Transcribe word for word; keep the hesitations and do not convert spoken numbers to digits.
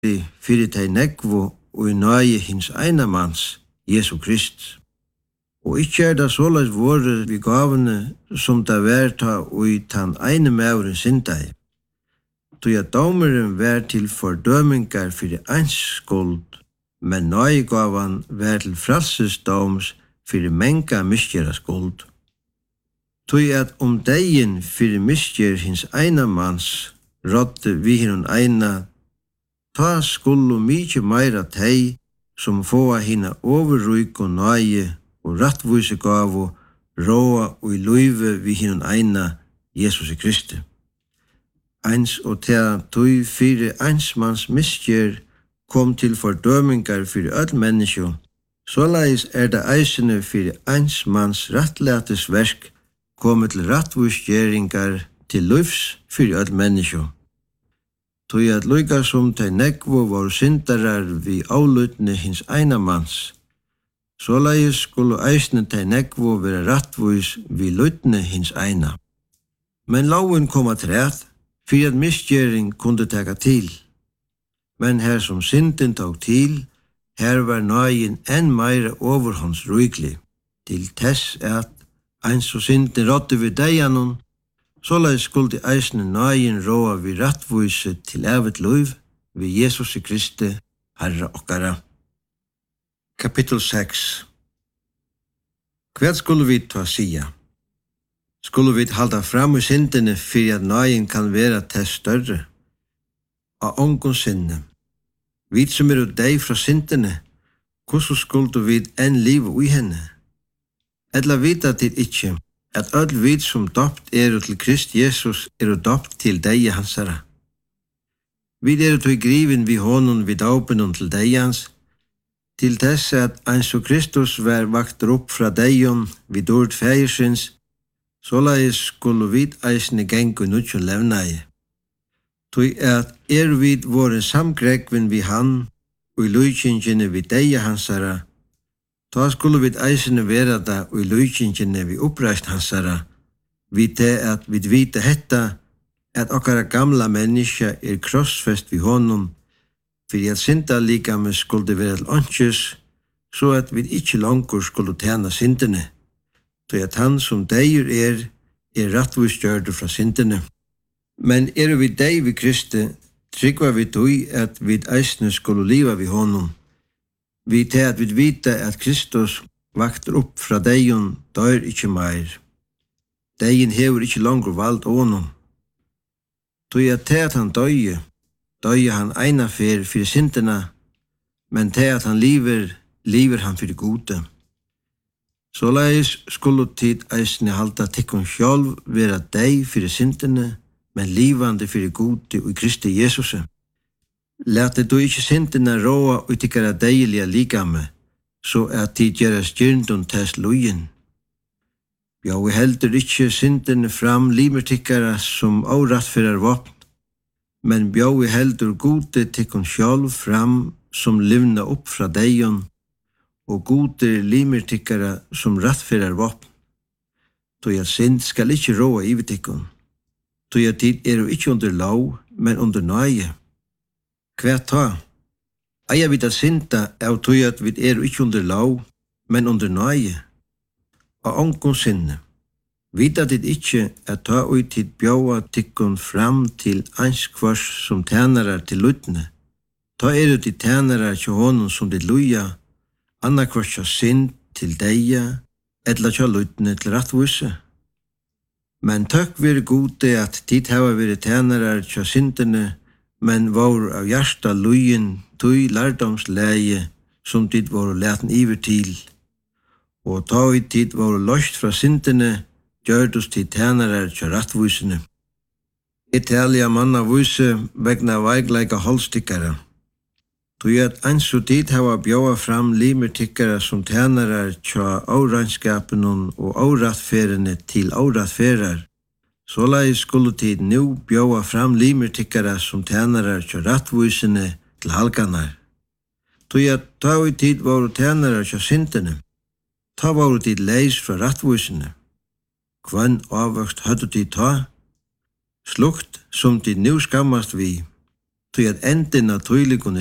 fyrir tei nekvo og i nøye hins einamanns, Jesu Krist. Og ikkje er det såleis våre vi gavene som det vær ta og i tan eine mauren sindai. Tog at domeren vær til fordømingar fyrir eins skuld, men nøyegavan vær til frelsesdoms fyrir menga misgjera skuld. Tog at om degen fyrir misgjer hins einamanns rådde vi hinun eina, ta skullu mykje meira tei som få hina overruik og nøye og rattvise gavu råa og i løyve vi hinun eina, Jesus Kristi. Eins og til tog fyrir einsmanns misgjer kom til fordømingar fyrir öll menneskjo, såleis er det eisene fyrir einsmanns rattlætes verk kommet til rattvisgjeringar til løyvs fyrir öll menneskjo. Tog at lukka som tei nekvo var syndarar vi avlutne hins einamanns, såleis skulle eisne tei nekvo være rattvis vi lutne hins eina. Men loven kom at rætt, fyrir at misgjering kunde taka til. Men her som synden tog til, her var nøyen enn meira overhånds ryklig, til tess at eins og synden rådde vi deianon, såleis skulle eisne nøyen råa vi rattvise til evet løyv vi Jesus Kristi, Herre okkara. Kapittel seks. Hva skulle vi ta sia? Skulle vi halda fram i syndene fyrir at nøyen kan vera tess større? Av ongon sinne. Vi som er deg fra syndene, hvordan skulle vi enn livet i henne? Etla vita til ikkje, at öll vit som dopt eru til Krist Jesus eru dopt til deie hansara. Vi eru tog grivin vi honon vid dåpen til deie hans, til tess at eins og Kristus var vakter opp fra deion vid ord feiersins, såleis skulle vit eisne gengu nutjon levnaie. Tog at er vid våre samgrekvin vi han, og i lujkingene vi deie hansara, ta skulle vi eisene vera da og i lujkingene vi oppreist hansara, vi te at vi vite hetta, at okkara gamla menneska er krossfest vi honom, fyrir at synda likame skulle vera til åndsjus, så at vi ikkje langur skulle tjena syndene, tog at han som deir er, er rattvisgjørdu fra syndene. Men er vi deg vi Kristi, tryggva vi tog at vi eisne skulle liva vi honom. Vi til at vi vite at Kristus vakter opp fra deion dør ikkje meir. Deien hever ikkje langur vald ånom. Tog at til at han døye, døye han eina fer fyrir syndena, men til at han liver, liver han fyrir gode. Såleis skulle tid eisne halda tikkun sjálv vera deg fyrir syndene, men livande fyrir gode og i Kristi Jesus. Lete du ikkje syndene råa og tikkara deilige ligame, så at tid gjera styrndun tess lujen. Ja, vi heldur ikkje syndene fram limer tikkara som årattfører våpen, men bjau vi heldur gode tikkun sjálv fram som livna opp fra deion, og gode limer tikkara som rattfører våpen. Tog at synd skal ikkje råa i tikkun. Tog at tid er jo ikkje under lov, men under nøye. Hva ta? Eia vid a synda av tog at vi er jo ikkje under lov, men under nøye. Av ongon sinne. Vita tid ikkje at ta ui tid bjaua tikkun fram til einskvars som tænarar til lutne. Ta er jo til tænarar til honom som til luja, annakvars til synd til deia, etla til lutne til rattvise. Men takk vire gode at tid hava vire tænarar til syndene, men var av hjärsta lujen tui lærdomsleie som tid var leten iver til. Og ta i tid var løst fra syndene, gjørdus til tænarar til rattvisene. Italia manna vise vegna veigleika holstikkara. Tui at eins og tid hava bjóa fram limer tikkara som tænarar til áregnskapenun og árattferene til árattferar. Såleis skulle tid nu bjóa fram limer tikkara som tænarar til rattvisene til halganar. Tui at ta i tid var tænarar til syndene. Ta var tid leis fra rattvisene. Kvann avvøkst høttu tid ta? Slukt som tid nu skammast vi. til at enden av tøyligon